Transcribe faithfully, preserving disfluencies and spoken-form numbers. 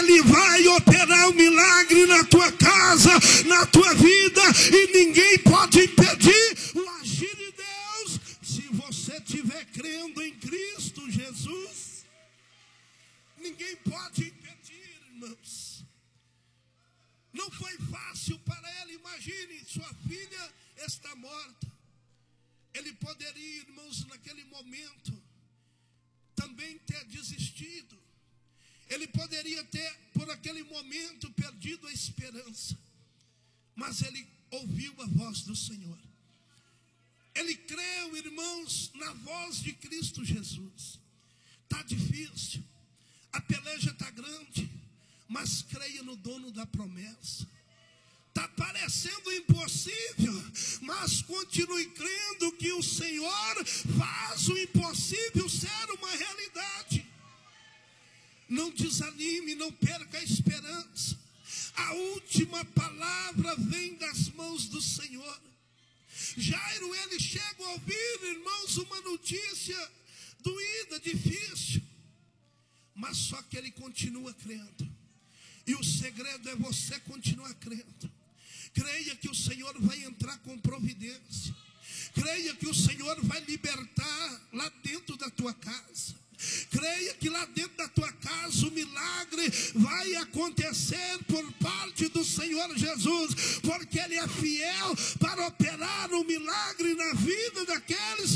Ele vai operar um milagre na tua casa, na tua vida, e ninguém pode impedir o agir de Deus, se você estiver crendo em Cristo Jesus. Ninguém pode impedir, irmãos. Não foi fácil para ele. Imagine, sua filha está morta. Ele poderia, irmãos, naquele momento, também ter desistido. Ele poderia ter, por aquele momento, perdido a esperança. Mas ele ouviu a voz do Senhor. Ele creu, irmãos, na voz de Cristo Jesus. Está difícil, a peleja está grande, mas creia no dono da promessa. Está parecendo impossível, mas continue crendo que o Senhor faz o impossível ser uma realidade. Não desanime, não perca a esperança. A última palavra vem das mãos do Senhor. Jairo, ele chega a ouvir, irmãos, uma notícia doída, difícil, mas só que ele continua crendo. E o segredo é você continuar crendo. Creia que o Senhor vai entrar com providência. Creia que o Senhor vai libertar lá dentro da tua casa. Creia que lá dentro da tua casa o milagre vai acontecer por parte do Senhor Jesus, porque Ele é fiel para operar um milagre na vida daqueles